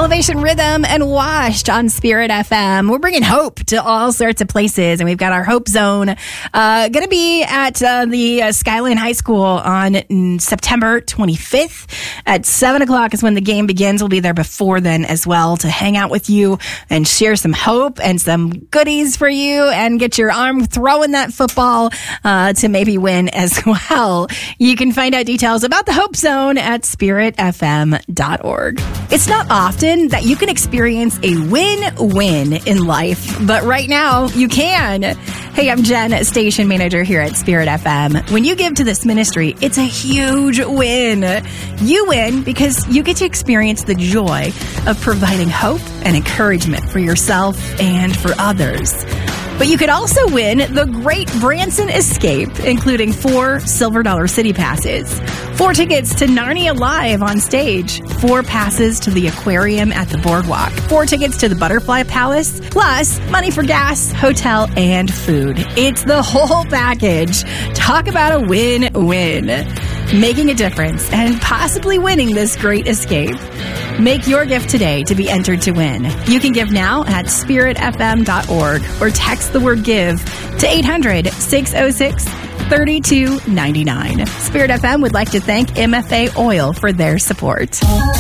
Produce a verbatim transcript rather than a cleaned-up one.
Elevation Rhythm and Washed on Spirit F M. We're bringing hope to all sorts of places, and we've got our Hope Zone uh, going to be at uh, the uh, Skyline High School on mm, September twenty-fifth at seven o'clock is when the game begins. We'll be there before then as well to hang out with you and share some hope and some goodies for you and get your arm throwing that football uh, to maybe win as well. You can find out details about the Hope Zone at spirit f m dot org. It's not often that you can experience a win-win in life, but right now you can. Hey, I'm Jen, station manager here at Spirit F M. When you give to this ministry, it's a huge win. You win because you get to experience the joy of providing hope and encouragement for yourself and for others. But you could also win the Great Branson Escape, including four Silver Dollar City passes, four tickets to Narnia Live on stage, four passes to the aquarium at the boardwalk, four tickets to the Butterfly Palace, plus money for gas, hotel, and food. It's the whole package. Talk about a win-win. Making a difference and possibly winning this great escape. Make your gift today to be entered to win. You can give now at spirit f m dot org or text the word give to eight hundred, six oh six, three two nine nine. Spirit F M would like to thank M F A Oil for their support.